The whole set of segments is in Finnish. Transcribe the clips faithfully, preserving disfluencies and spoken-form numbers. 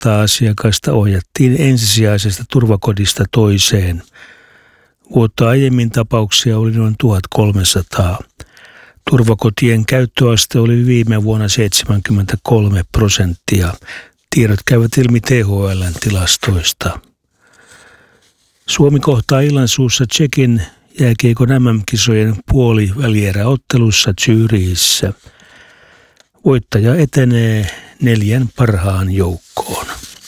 kaksisataa asiakasta ohjattiin ensisijaisesta turvakodista toiseen. Vuotta aiemmin tapauksia oli noin tuhatkolmesataa. Turvakotien käyttöaste oli viime vuonna seitsemänkymmentäkolme prosenttia. Tiedot käyvät ilmi T H L:n tilastoista. Suomi kohtaa Illansuussa Tšekin jääkiekon M M-kisojen puolivälieräottelussa Zürichissä. Voittaja etenee neljän parhaan joukkoon.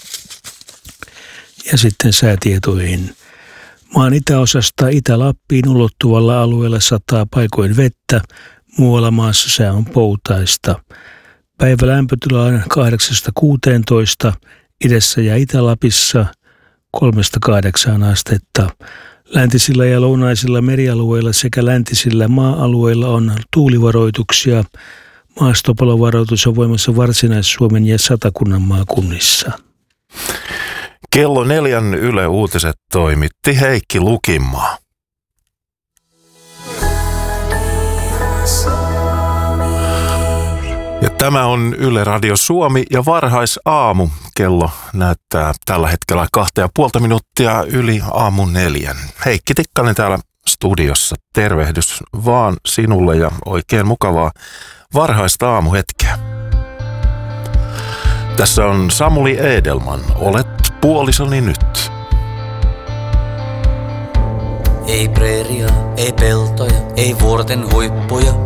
Ja sitten säätietoihin. Maan itäosasta Itä-Lappiin ulottuvalla alueella sataa paikoin vettä, muualla maassa sää on poutaista. Päivä lämpötila on kahdeksasta kuuteentoista, idässä ja Itä-Lapissa kolmesta kahdeksaan astetta. Läntisillä ja lounaisilla merialueilla sekä läntisillä maa-alueilla on tuulivaroituksia. Maastopalovaroitus on voimassa Varsinais-Suomen ja Satakunnan maakunnissa. Kello neljän Yle Uutiset toimitti Heikki Lukinmaa. Ja tämä on Yle Radio Suomi ja varhaisaamu. Kello näyttää tällä hetkellä kahta ja puolta minuuttia yli aamun neljän. Heikki Tikkanen täällä studiossa. Tervehdys vaan sinulle ja oikein mukavaa varhaista aamuhetkeä. Tässä on Samuli Edelman. Olet puolisoni nyt. Ei preeria, ei peltoja, ei vuorten huippuja.